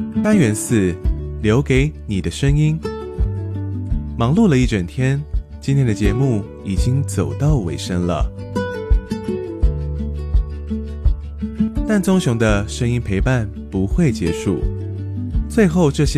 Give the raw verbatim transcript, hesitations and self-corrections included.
单元四，留给你的声音。忙碌了一整天，今天的节目已经走到尾声了，但棕熊的声音陪伴不会结束。最后这些